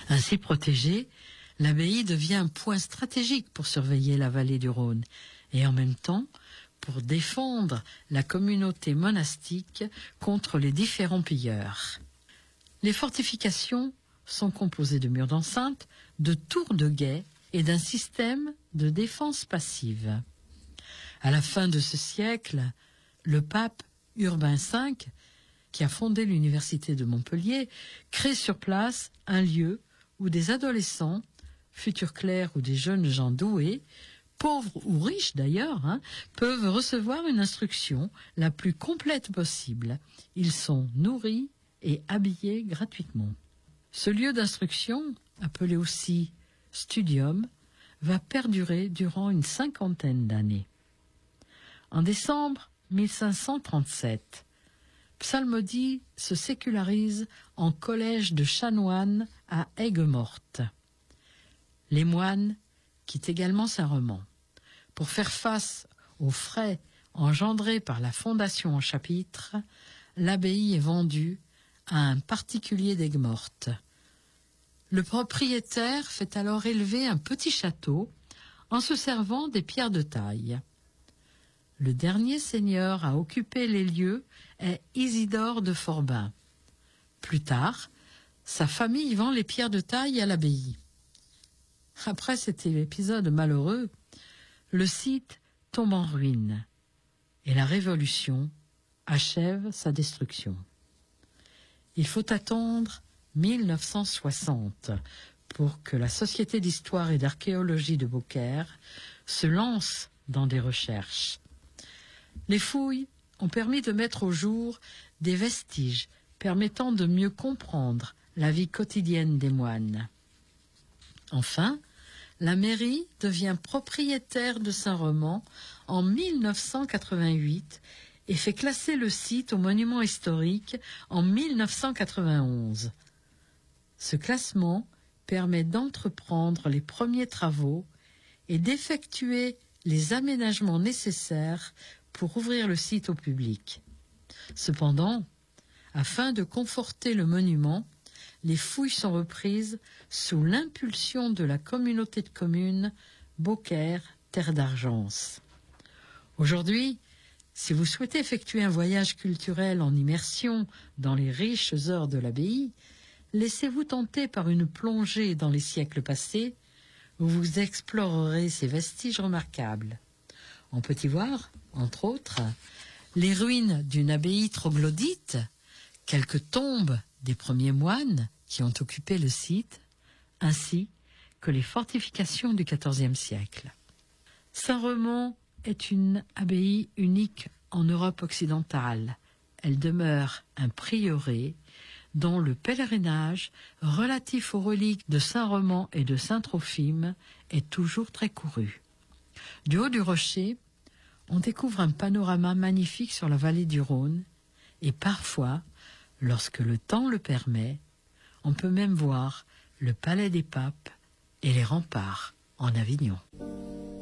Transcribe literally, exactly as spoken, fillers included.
Ainsi protégée, l'abbaye devient un point stratégique pour surveiller la vallée du Rhône et en même temps pour défendre la communauté monastique contre les différents pilleurs. Les fortifications sont composées de murs d'enceinte, de tours de guet et d'un système de défense passive. À la fin de ce siècle, le pape Urbain cinq, qui a fondé l'université de Montpellier, crée sur place un lieu où des adolescents, futurs clercs ou des jeunes gens doués, pauvres ou riches d'ailleurs, hein, peuvent recevoir une instruction la plus complète possible. Ils sont nourris et habillés gratuitement. Ce lieu d'instruction, appelé aussi studium, va perdurer durant une cinquantaine d'années. En décembre mille cinq cent trente-sept, Psalmodie se sécularise en collège de chanoines à Aigues-Mortes. Les moines quittent également Saint-Roman. Pour faire face aux frais engendrés par la fondation en chapitre, l'abbaye est vendue à un particulier d'Aigues-Mortes. Le propriétaire fait alors élever un petit château en se servant des pierres de taille. Le dernier seigneur à occuper les lieux est Isidore de Forbin. Plus tard, sa famille vend les pierres de taille à l'abbaye. Après cet épisode malheureux, le site tombe en ruine et la Révolution achève sa destruction. Il faut attendre mille neuf cent soixante pour que la Société d'histoire et d'archéologie de Beaucaire se lance dans des recherches. Les fouilles ont permis de mettre au jour des vestiges permettant de mieux comprendre la vie quotidienne des moines. Enfin, la mairie devient propriétaire de Saint-Roman en mille neuf cent quatre-vingt-huit et fait classer le site au monument historique en mille neuf cent quatre-vingt-onze. Ce classement permet d'entreprendre les premiers travaux et d'effectuer les aménagements nécessaires pour ouvrir le site au public. Cependant, afin de conforter le monument, les fouilles sont reprises sous l'impulsion de la communauté de communes Beaucaire Terre d'Argence. Aujourd'hui, si vous souhaitez effectuer un voyage culturel en immersion dans les riches œuvres de l'abbaye, laissez-vous tenter par une plongée dans les siècles passés où vous explorerez ces vestiges remarquables. On peut y voir, entre autres, les ruines d'une abbaye troglodyte, quelques tombes des premiers moines qui ont occupé le site, ainsi que les fortifications du quatorzième siècle. Saint-Roman est une abbaye unique en Europe occidentale. Elle demeure un prieuré dont le pèlerinage relatif aux reliques de Saint-Roman et de Saint-Trophime est toujours très couru. Du haut du rocher, on découvre un panorama magnifique sur la vallée du Rhône et parfois, lorsque le temps le permet, on peut même voir le palais des papes et les remparts en Avignon.